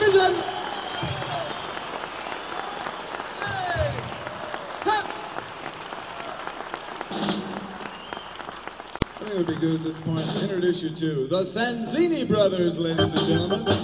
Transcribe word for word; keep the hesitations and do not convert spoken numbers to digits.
decision. It would be good at this point to introduce you to the Sanzini brothers, ladies and gentlemen.